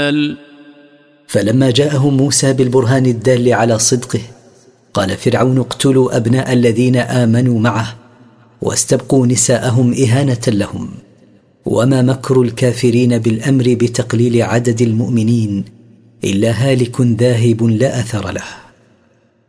فلما جاءهم موسى بالبرهان الدال على صدقه قال فرعون اقتلوا أبناء الذين آمنوا معه واستبقوا نساءهم إهانة لهم، وما مكر الكافرين بالأمر بتقليل عدد المؤمنين إلا هالك ذاهب لا أثر له.